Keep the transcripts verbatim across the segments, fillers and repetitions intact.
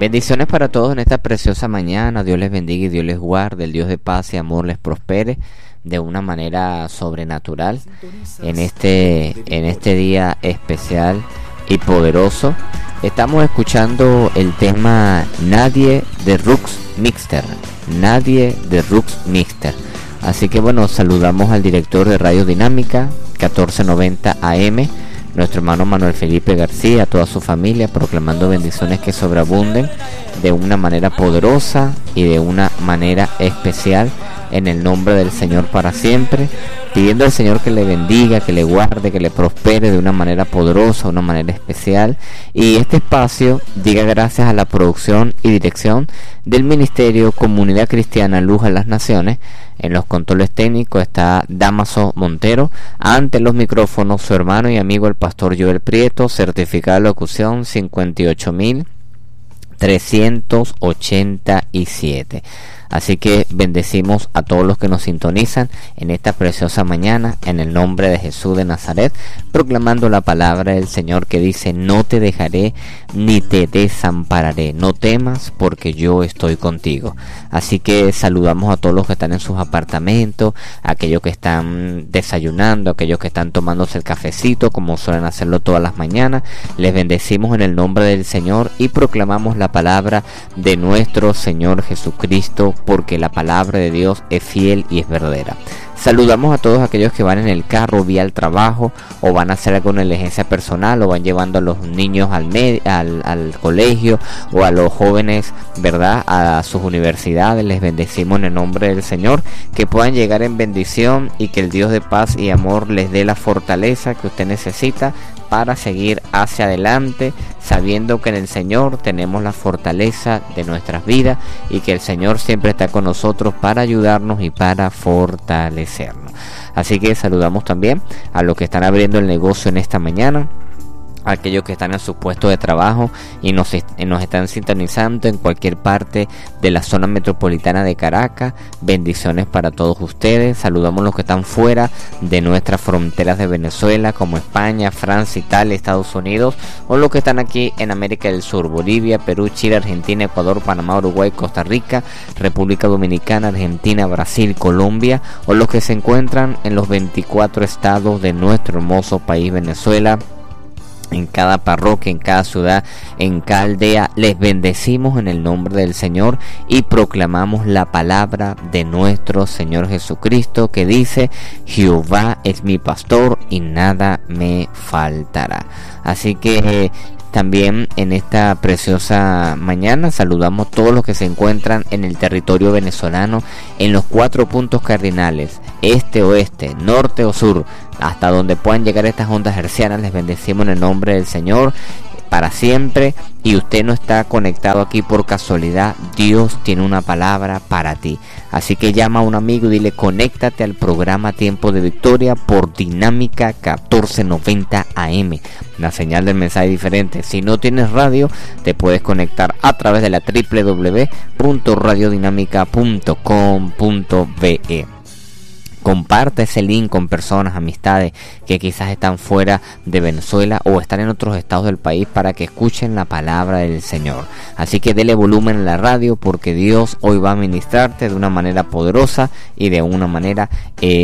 Bendiciones para todos en esta preciosa mañana. Dios les bendiga y Dios les guarde. El Dios de paz y amor les prospere de una manera sobrenatural en este, en este día especial y poderoso. Estamos escuchando el tema Nadie de Rux Mixter. Nadie de Rux Mixter. Así que bueno, saludamos al director de Radio Dinámica catorce noventa A M, nuestro hermano Manuel Felipe García, a toda su familia, proclamando bendiciones que sobreabunden de una manera poderosa y de una manera especial en el nombre del Señor para siempre, pidiendo al Señor que le bendiga, que le guarde, que le prospere de una manera poderosa, de una manera especial. Y este espacio llega gracias a la producción y dirección del Ministerio Comunidad Cristiana Luz a las Naciones. En los controles técnicos está Damaso Montero, ante los micrófonos su hermano y amigo el pastor Joel Prieto, certificado de locución cincuenta y ocho mil trescientos ochenta y siete. Así que bendecimos a todos los que nos sintonizan en esta preciosa mañana en el nombre de Jesús de Nazaret, proclamando la palabra del Señor que dice: no te dejaré ni te desampararé, no temas porque yo estoy contigo. Así que saludamos a todos los que están en sus apartamentos, a aquellos que están desayunando, a aquellos que están tomándose el cafecito como suelen hacerlo todas las mañanas. Les bendecimos en el nombre del Señor y proclamamos la palabra de nuestro Señor Jesucristo, porque la palabra de Dios es fiel y es verdadera. Saludamos a todos aquellos que van en el carro vía al trabajo, o van a hacer alguna diligencia personal, o van llevando a los niños al, med- al, al colegio, o a los jóvenes, ¿verdad?, a sus universidades. Les bendecimos en el nombre del Señor, que puedan llegar en bendición y que el Dios de paz y amor les dé la fortaleza que usted necesita para seguir hacia adelante, sabiendo que en el Señor tenemos la fortaleza de nuestras vidas y que el Señor siempre está con nosotros para ayudarnos y para fortalecernos. Así que saludamos también a los que están abriendo el negocio en esta mañana, a aquellos que están en su puesto de trabajo y nos, y nos están sintonizando en cualquier parte de la zona metropolitana de Caracas. Bendiciones para todos ustedes. Saludamos a los que están fuera de nuestras fronteras de Venezuela, como España, Francia, Italia, Estados Unidos, o los que están aquí en América del Sur: Bolivia, Perú, Chile, Argentina, Ecuador, Panamá, Uruguay, Costa Rica, República Dominicana, Argentina, Brasil, Colombia, o los que se encuentran en los veinticuatro estados de nuestro hermoso país Venezuela, en cada parroquia, en cada ciudad, en cada aldea. Les bendecimos en el nombre del Señor y proclamamos la palabra de nuestro Señor Jesucristo, que dice: Jehová es mi pastor y nada me faltará. Así que eh, también en esta preciosa mañana saludamos a todos los que se encuentran en el territorio venezolano, en los cuatro puntos cardinales: este, oeste, norte o sur, hasta donde puedan llegar estas ondas hercianas. Les bendecimos en el nombre del Señor para siempre. Y usted no está conectado aquí por casualidad. Dios tiene una palabra para ti. Así que llama a un amigo y dile: conéctate al programa Tiempo de Victoria por Dinámica catorce noventa A M. La señal del mensaje es diferente. Si no tienes radio, te puedes conectar a través de la doble u doble u doble u punto radio dinámica punto com punto be. Comparte ese link con personas, amistades que quizás están fuera de Venezuela o están en otros estados del país, para que escuchen la palabra del Señor. Así que dele volumen a la radio, porque Dios hoy va a ministrarte de una manera poderosa y de una manera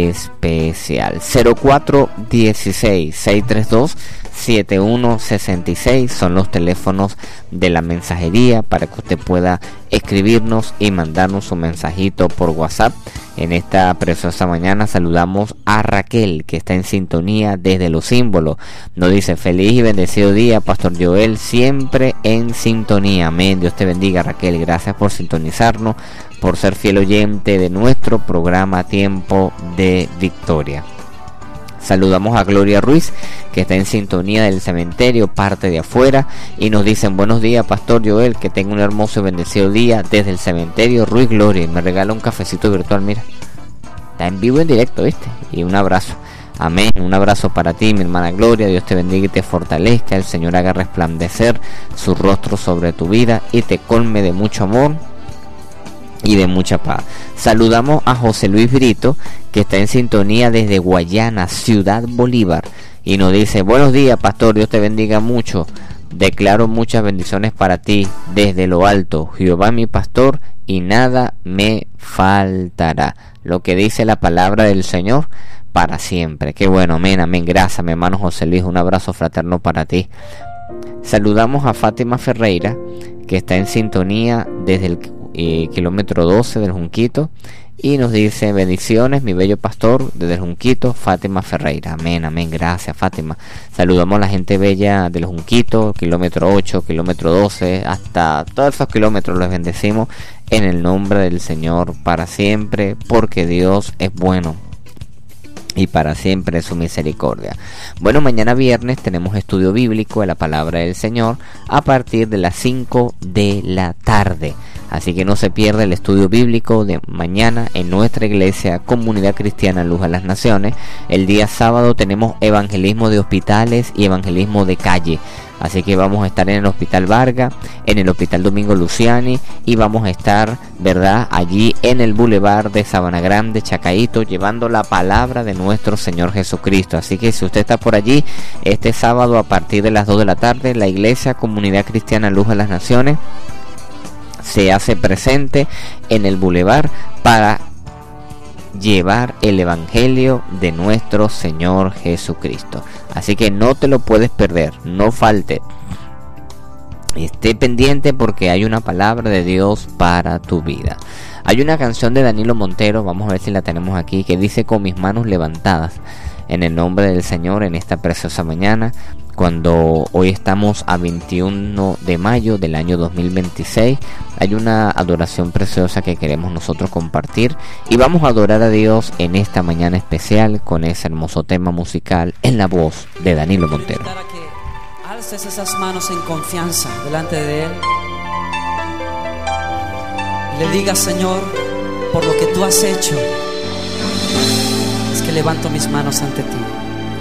especial. cero cuatro dieciséis, seiscientos treinta y dos, setenta y uno sesenta y seis son los teléfonos de la mensajería para que usted pueda escribirnos y mandarnos un mensajito por WhatsApp. En esta preciosa mañana saludamos a Raquel, que está en sintonía desde Los Símbolos. Nos dice: feliz y bendecido día, Pastor Joel, siempre en sintonía. Amén. Dios te bendiga, Raquel. Gracias por sintonizarnos, por ser fiel oyente de nuestro programa Tiempo de Victoria. Saludamos a Gloria Ruiz, que está en sintonía del cementerio, parte de afuera, y nos dicen: buenos días, Pastor Joel, que tenga un hermoso y bendecido día desde el cementerio Ruiz Gloria. Y me regala un cafecito virtual, mira, está en vivo, en directo, ¿viste? Y un abrazo. Amén. Un abrazo para ti, mi hermana Gloria. Dios te bendiga y te fortalezca. El Señor haga resplandecer su rostro sobre tu vida y te colme de mucho amor y de mucha paz. Saludamos a José Luis Brito, que está en sintonía desde Guayana, Ciudad Bolívar, y nos dice: buenos días, Pastor, Dios te bendiga mucho. Declaro muchas bendiciones para ti desde lo alto. Jehová mi pastor y nada me faltará. Lo que dice la palabra del Señor para siempre. Qué bueno, amén, amén. Gracias, mi hermano José Luis. Un abrazo fraterno para ti. Saludamos a Fátima Ferreira, que está en sintonía desde el eh, kilómetro doce del Junquito, y nos dice: bendiciones, mi bello pastor, desde el Junquito, Fátima Ferreira. Amén, amén, gracias, Fátima. Saludamos a la gente bella del Junquito, kilómetro ocho, kilómetro doce, hasta todos esos kilómetros los bendecimos en el nombre del Señor para siempre, porque Dios es bueno y para siempre es su misericordia. Bueno, mañana viernes tenemos estudio bíblico de la palabra del Señor a partir de las cinco de la tarde. Así que no se pierda el estudio bíblico de mañana en nuestra iglesia Comunidad Cristiana Luz a las Naciones. El día sábado tenemos evangelismo de hospitales y evangelismo de calle. Así que vamos a estar en el Hospital Vargas, en el Hospital Domingo Luciani, y vamos a estar, ¿verdad?, allí en el Boulevard de Sabana Grande, Chacaíto, llevando la palabra de nuestro Señor Jesucristo. Así que si usted está por allí, este sábado a partir de las dos de la tarde, la iglesia Comunidad Cristiana Luz a las Naciones se hace presente en el Boulevard para llevar el evangelio de nuestro Señor Jesucristo. Así que no te lo puedes perder, no falte. Esté pendiente porque hay una palabra de Dios para tu vida. Hay una canción de Danilo Montero, vamos a ver si la tenemos aquí, que dice: con mis manos levantadas en el nombre del Señor en esta preciosa mañana, cuando hoy estamos a veintiuno de mayo del año dos mil veintiséis. Hay una adoración preciosa que queremos nosotros compartir y vamos a adorar a Dios en esta mañana especial con ese hermoso tema musical en la voz de Danilo Montero. Quiero invitar a que alces esas manos en confianza delante de Él y le digas: Señor, por lo que tú has hecho, es que levanto mis manos ante ti.